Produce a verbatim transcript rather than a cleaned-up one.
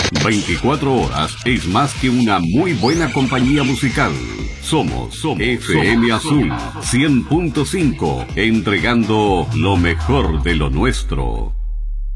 veinticuatro horas es más que una muy buena compañía musical. Somos, somos F M Azul cien punto cinco, entregando lo mejor de lo nuestro.